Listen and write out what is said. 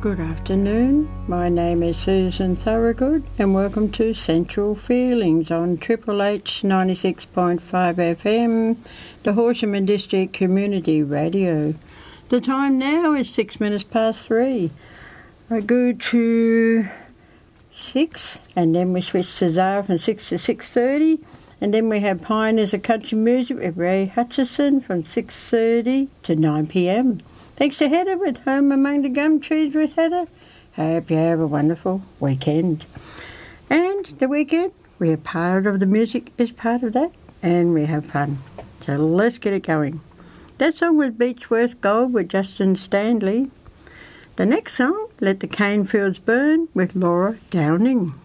Good afternoon. My name is Susan Thorogood and welcome to Central Feelings on Triple H 96.5 FM, the Horsham District Community Radio. The time now is 6 minutes past 3. I go to 6 and then we switch to Zara from 6 to 6:30, and then we have Pioneers of Country Music with Ray Hutchison from 6:30 to 9 p.m. Thanks to Heather with Home Among the Gum Trees with Heather. Hope you have a wonderful weekend. And the weekend, we are part of the music is part of that, and we have fun. So let's get it going. That song was Beechworth Gold with Justin Stanley. The next song, Let the Cane Fields Burn with Laura Downing.